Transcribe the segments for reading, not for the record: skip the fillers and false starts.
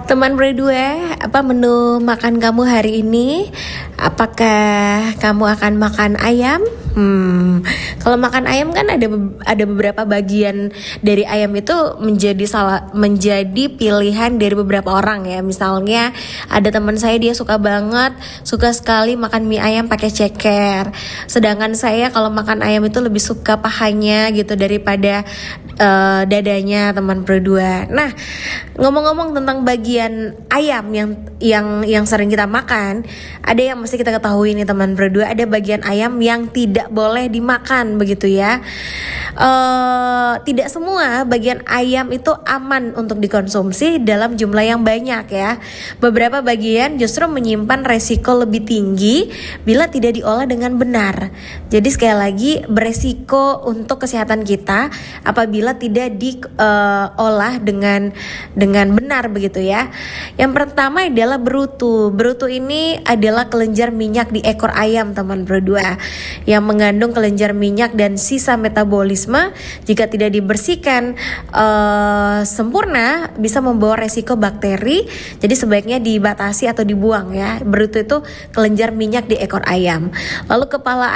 Teman berdua, apa menu makan kamu hari ini? Apakah kamu akan makan ayam? Kalau makan ayam kan ada beberapa bagian dari ayam itu menjadi pilihan dari beberapa orang ya. Misalnya ada teman saya, dia suka sekali makan mie ayam pakai ceker. Sedangkan saya kalau makan ayam itu lebih suka pahanya gitu daripada dadanya, teman berdua. Nah, ngomong-ngomong tentang bagian ayam yang sering kita makan, ada yang mesti kita ketahui nih teman berdua, ada bagian ayam yang tidak boleh dimakan begitu ya. Tidak semua bagian ayam itu aman untuk dikonsumsi dalam jumlah yang banyak ya. Beberapa bagian justru menyimpan resiko lebih tinggi bila tidak diolah dengan benar. Jadi sekali lagi, beresiko untuk kesehatan kita apabila tidak diolah dengan benar begitu ya. Yang pertama adalah berutu. Berutu ini adalah kelenjar minyak di ekor ayam teman berdua, yang mengandung kelenjar minyak dan sisa metabolisme. Jika tidak dibersihkan sempurna bisa membawa resiko bakteri. Jadi sebaiknya dibatasi atau dibuang ya. Berutu itu kelenjar minyak di ekor ayam. Lalu kepala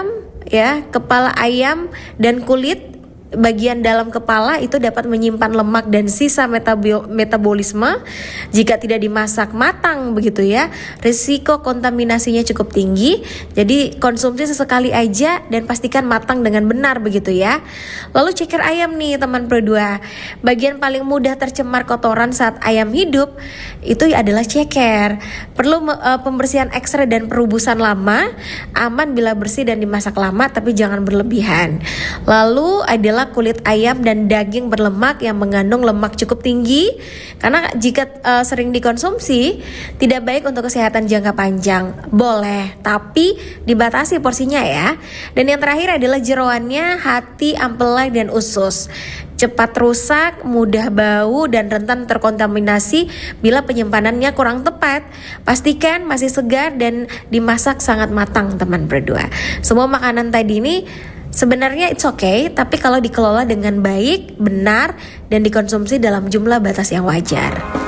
ayam dan kulit bagian dalam kepala itu dapat menyimpan lemak dan sisa metabolisme. Jika tidak dimasak matang begitu ya, risiko kontaminasinya cukup tinggi. Jadi konsumsi sesekali aja dan pastikan matang dengan benar begitu ya. Lalu ceker ayam nih teman berdua, bagian paling mudah tercemar kotoran saat ayam hidup itu adalah ceker. Perlu pembersihan ekstra dan perebusan lama. Aman bila bersih dan dimasak lama, tapi jangan berlebihan. Lalu adalah kulit ayam dan daging berlemak yang mengandung lemak cukup tinggi, karena jika sering dikonsumsi tidak baik untuk kesehatan jangka panjang. Boleh, tapi dibatasi porsinya ya. Dan yang terakhir adalah jeroannya, hati, ampela dan usus. Cepat rusak, mudah bau, dan rentan terkontaminasi bila penyimpanannya kurang tepat. Pastikan masih segar dan dimasak sangat matang teman berdua. Semua makanan tadi ini sebenarnya it's okay, tapi kalau dikelola dengan baik, benar, dan dikonsumsi dalam jumlah batas yang wajar.